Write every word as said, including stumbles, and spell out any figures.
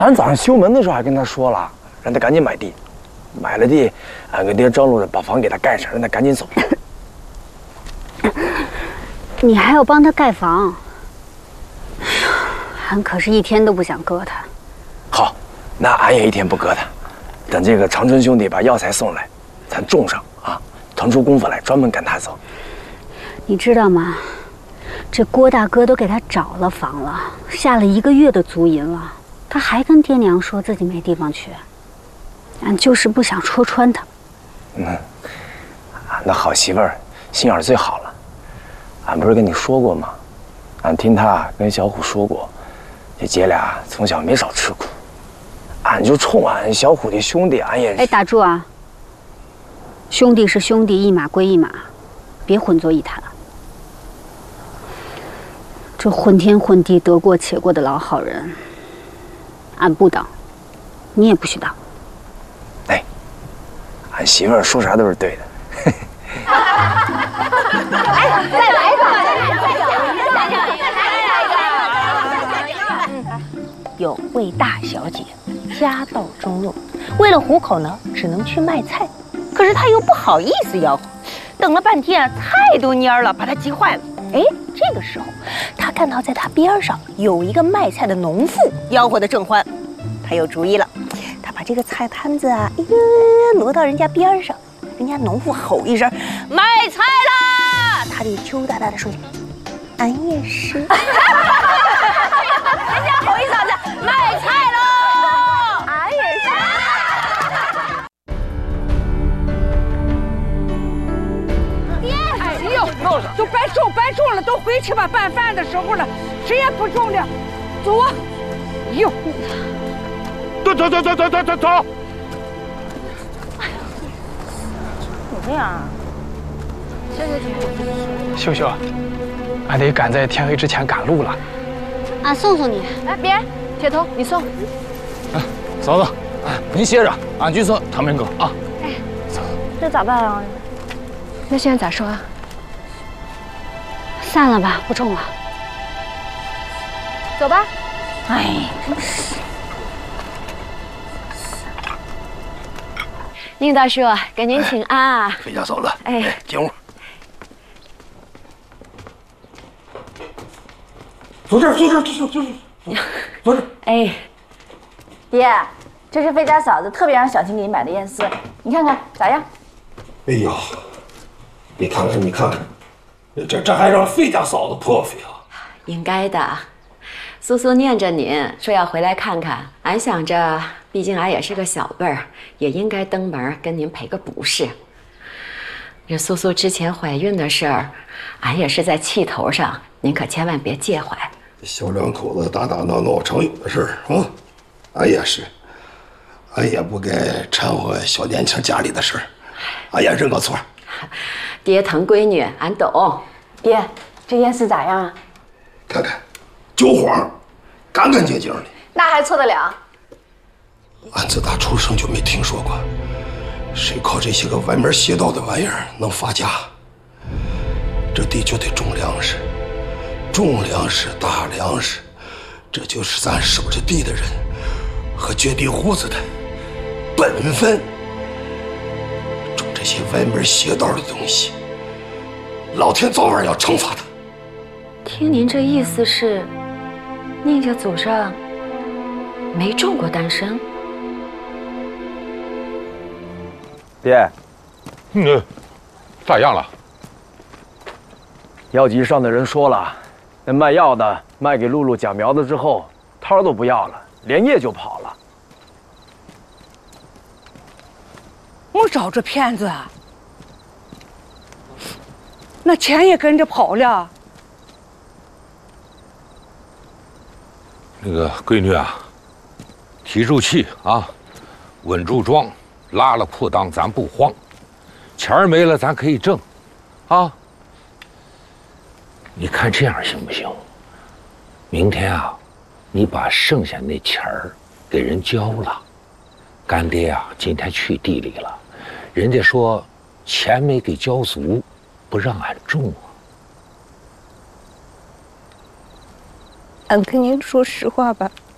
俺早上修门的时候还跟他说了，让他赶紧买地，买了地，俺跟爹张罗着把房给他盖上，让他赶紧走。 你还要帮他盖房？俺可是一天都不想割他。 好，那俺也一天不割他。等这个长春兄弟把药材送来，咱种上啊，腾出功夫来专门赶他走。 你知道吗？这郭大哥都给他找了房了，下了一个月的租银了，他还跟爹娘说自己没地方去。俺就是不想戳穿他。 嗯，俺的好媳妇儿心眼最好了。俺不是跟你说过吗？俺听他跟小虎说过，这姐俩从小没少吃苦。俺就冲俺小虎的兄弟，俺也…… 哎，打住啊！兄弟是兄弟，一码归一码，别混作一谈。这混天混地、得过且过的老好人，俺不当，你也不许当。 哎，俺媳妇儿说啥都是对的。 哎，再来一个，再来一个，再来一个，再来一个。 有位大小姐，家道中落，为了糊口呢，只能去卖菜。可是她又不好意思吆喝，等了半天，菜都蔫了，把她急坏了。哎，这个时候，她看到在她边上有一个卖菜的农妇，吆喝的正欢，她有主意了。她把这个菜摊子啊，哎呀，挪到人家边上，人家农妇吼一声“卖菜啦”，她就羞答答的说：“俺也是。”人家吼一嗓子“卖菜喽”，俺也是。 爹，哎呦，都白种白种了，都回去吧，拌饭的时候了，谁也不种了，走啊！哎呦， 走走走走走走走走！ 怎么样？ 秀秀，俺得赶在天黑之前赶路了。 俺送送你。 哎，别，铁头，你送。 啊，嫂子，哎，您歇着，俺去送唐明哥啊。 哎，这咋办啊？ 那现在咋说啊？ 散了吧，不种了。 走吧。 哎，真是。 宁大叔，给您请安啊！ 费家嫂子， 哎， 进屋。 坐这儿，坐这儿，坐坐坐，坐这儿。 哎， 爹，这是费家嫂子特别让小青给你买的烟丝，你看看咋样？ 哎呦，你看看，你看看，这这还让费家嫂子破费啊！ 应该的，苏苏念着您说要回来看看，俺想着，毕竟俺也是个小辈儿，也应该登门跟您赔个不是。这苏苏之前怀孕的事儿，俺也是在气头上，您可千万别介怀。 小两口子打打闹闹常有的事儿啊，俺也是，俺也不该掺和小年轻家里的事儿，俺也认个错。 爹疼闺女，俺懂。 爹，这烟丝咋样啊？ 看看，焦黄，干干净净的。 那还错得了？ 俺自打出生就没听说过，谁靠这些个歪门邪道的玩意儿能发家？这地就得种粮食，种粮食打粮食，这就是咱守着地的人和掘地胡子的本分。种这些歪门邪道的东西，老天早晚要惩罚他。 听您这意思是，宁家祖上没种过丹参？ 爹， 嗯，咋样了？ 药局上的人说了，那卖药的卖给露露假苗子之后，摊都不要了，连夜就跑了。 我找着骗子啊，那钱也跟着跑了。 那个闺女啊，提住气啊，稳住庄，拉了裤裆咱不慌，钱儿没了咱可以挣，啊。你看这样行不行？明天啊，你把剩下那钱儿给人交了。干爹啊，今天去地里了，人家说钱没给交足，不让俺种啊。 俺跟您说实话吧，